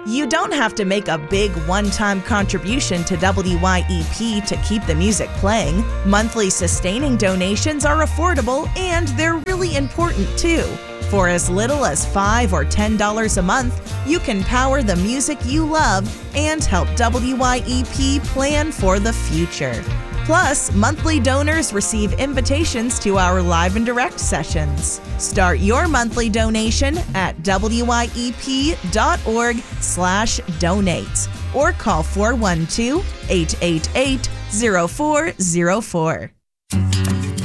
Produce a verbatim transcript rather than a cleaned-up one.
You don't have to make a big one-time contribution to W Y E P to keep the music playing. Monthly sustaining donations are affordable and they're really important too. For as little as five dollars or ten dollars a month, you can power the music you love and help W Y E P plan for the future. Plus, monthly donors receive invitations to our live and direct sessions. Start your monthly donation at W Y E P dot org slash donate or call four one two, eight eight eight, zero four zero four.